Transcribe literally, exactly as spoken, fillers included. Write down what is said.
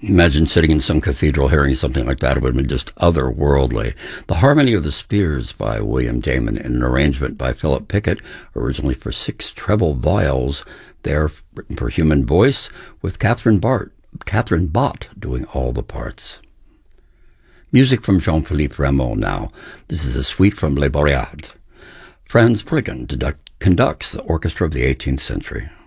Imagine sitting in some cathedral hearing something like that. It would have been just otherworldly. The Harmony of the Spheres by William Damon in an arrangement by Philip Pickett, originally for six treble viols, there written for human voice, with Catherine Bart, Catherine Bott doing all the parts. Music from Jean-Philippe Rameau now. This is a suite from Les Boreades. Franz Briggen conducts the orchestra of the eighteenth century.